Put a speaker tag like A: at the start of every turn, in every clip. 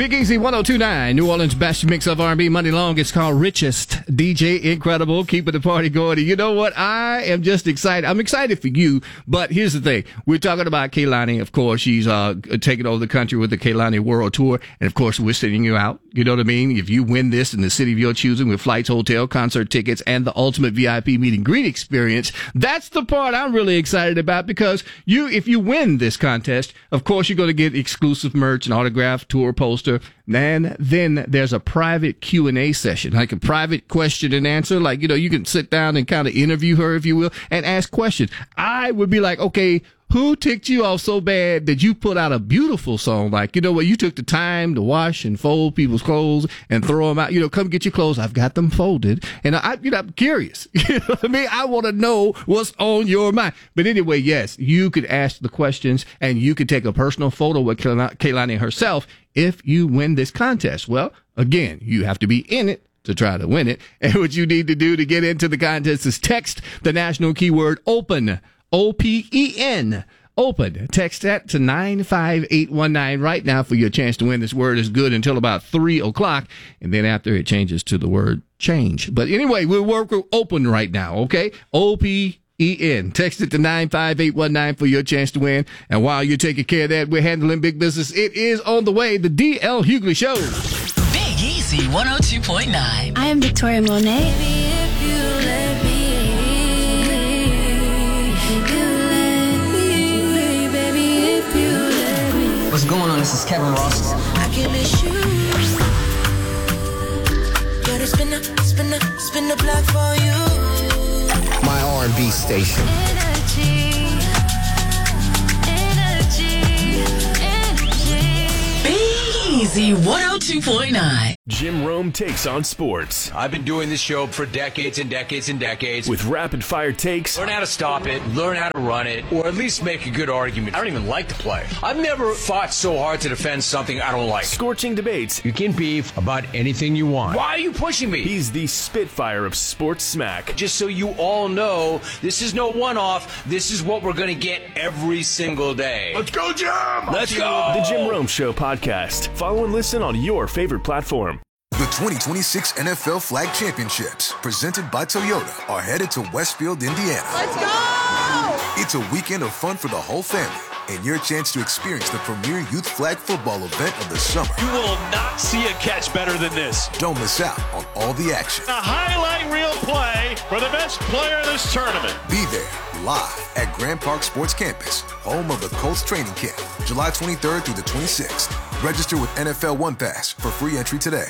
A: Big Easy 102.9, New Orleans' best mix of R&B Monday long. It's called Richest. DJ Incredible, keeping the party going. And you know what? I am just excited. I'm excited for you, but here's the thing. We're talking about Kehlani, of course. She's taking over the country with the Kehlani World Tour. And, of course, we're sending you out. You know what I mean? If you win this in the city of your choosing with flights, hotel, concert tickets, and the ultimate VIP meet and greet experience, that's the part I'm really excited about because if you win this contest, of course, you're going to get exclusive merch, an autographed tour poster. And then there's a private Q&A session, like a private question and answer. Like, you can sit down and kind of interview her, if you will, and ask questions. I would be like, okay, who ticked you off so bad that you put out a beautiful song? Like, you took the time to wash and fold people's clothes and throw them out. Come get your clothes. I've got them folded. And I'm curious. You know what I mean? I want to know what's on your mind. But anyway, yes, you could ask the questions and you could take a personal photo with Kehlani herself if you win this contest. Well, again, you have to be in it to try to win it. And what you need to do to get into the contest is text the national keyword OPEN. OPEN. Open. Text that to 95819 right now for your chance to win. This word is good until about 3 o'clock, and then after it changes to the word change. But anyway, we'll work with open right now, okay? OPEN. Text it to 95819 for your chance to win. And while you're taking care of that, we're handling big business. It is on the way, the D.L. Hughley Show.
B: Big Easy 102.9.
C: I am Victoria Monet.
D: What's going on? This is Kevin Ross.
E: I can miss you. Gotta spin the block for you.
F: My R&B station.
B: Big Easy 102.9.
G: Jim Rome takes on sports.
H: I've been doing this show for decades and decades and decades.
G: With rapid-fire takes.
H: Learn how to stop it, learn how to run it, or at least make a good argument. I don't even like to play. I've never fought so hard to defend something I don't like.
G: Scorching debates.
H: You can beef about anything you want. Why are you pushing me?
G: He's the Spitfire of sports smack.
H: Just so you all know, this is no one-off. This is what we're going to get every single day.
G: Let's go, Jim!
H: Let's go!
G: The Jim Rome Show podcast. Follow and listen on your favorite platform.
I: The 2026 NFL Flag Championships, presented by Toyota, are headed to Westfield, Indiana.
E: Let's go!
I: It's a weekend of fun for the whole family and your chance to experience the premier youth flag football event of the summer.
J: You will not see a catch better than this.
I: Don't miss out on all the action.
J: A highlight reel play for the best player in this tournament.
I: Be there live at Grand Park Sports Campus, home of the Colts training camp, July 23rd through the 26th. Register with NFL One Pass for free entry today.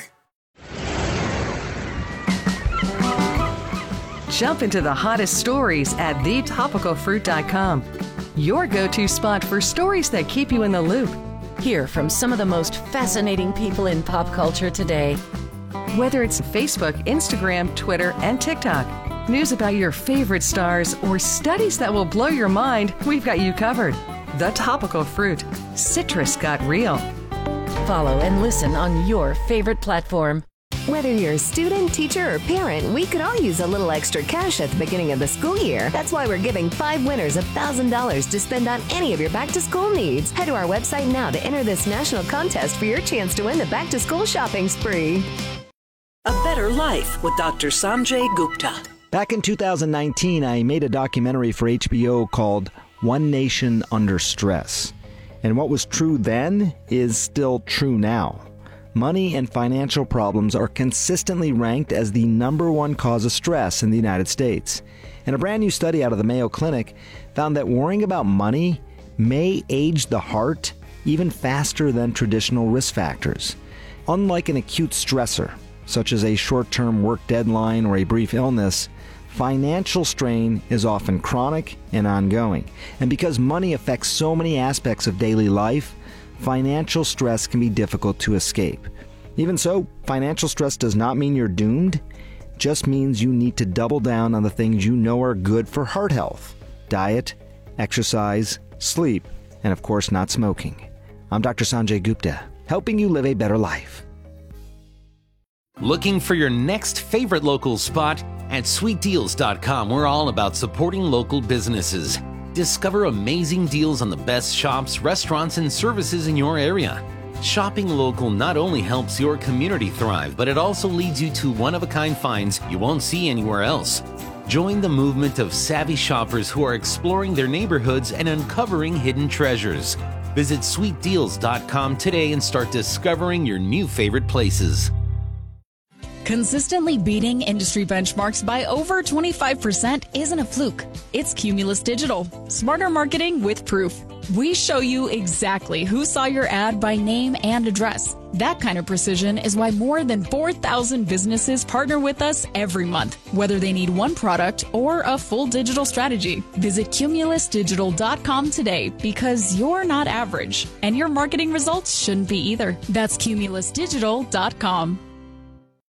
K: Jump into the hottest stories at thetopicalfruit.com. Your go-to spot for stories that keep you in the loop.
L: Hear from some of the most fascinating people in pop culture today.
K: Whether it's Facebook, Instagram, Twitter, and TikTok, news about your favorite stars, or studies that will blow your mind, we've got you covered. The Topical Fruit. Citrus got real.
L: Follow and listen on your favorite platform.
M: Whether you're a student, teacher, or parent, we could all use a little extra cash at the beginning of the school year. That's why we're giving 5 winners $1,000 to spend on any of your back-to-school needs. Head to our website now to enter this national contest for your chance to win the back-to-school shopping spree.
N: A Better Life with Dr. Sanjay Gupta.
O: Back in 2019, I made a documentary for HBO called One Nation Under Stress. And what was true then is still true now. Money and financial problems are consistently ranked as the #1 cause of stress in the United States. And a brand new study out of the Mayo Clinic found that worrying about money may age the heart even faster than traditional risk factors. Unlike an acute stressor, such as a short-term work deadline or a brief illness, financial strain is often chronic and ongoing. And because money affects so many aspects of daily life, financial stress can be difficult to escape. Even so, financial stress does not mean you're doomed. It just means you need to double down on the things you know are good for heart health: diet, exercise, sleep, and of course not smoking. I'm Dr. Sanjay Gupta, helping you live a better life.
P: Looking for your next favorite local spot? At sweetdeals.com, we're all about supporting local businesses. Discover amazing deals on the best shops, restaurants, and services in your area. Shopping local not only helps your community thrive, but it also leads you to one-of-a-kind finds you won't see anywhere else. Join the movement of savvy shoppers who are exploring their neighborhoods and uncovering hidden treasures. Visit sweetdeals.com today and start discovering your new favorite places.
F: Consistently beating industry benchmarks by over 25% isn't a fluke. It's Cumulus Digital. Smarter marketing with proof. We show you exactly who saw your ad by name and address. That kind of precision is why more than 4,000 businesses partner with us every month, whether they need one product or a full digital strategy. Visit cumulusdigital.com today because you're not average, and your marketing results shouldn't be either. That's cumulusdigital.com.